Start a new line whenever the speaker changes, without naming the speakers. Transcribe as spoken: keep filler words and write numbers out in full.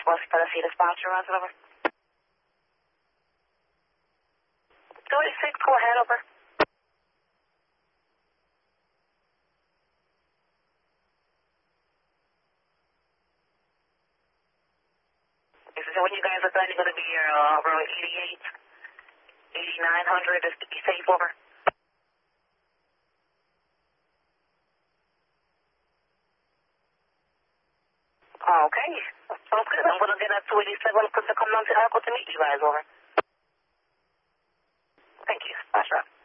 West Tennessee dispatcher, Roger, over. two eighty-six, go ahead, over. So when you guys are done, you're going to be here uh, around eighty-eight, eighty-nine hundred, just to be safe, over. Okay, sounds good. I'm going to get that two eighty-seven to come down to Arco to meet you guys, over. Thank you. That's right.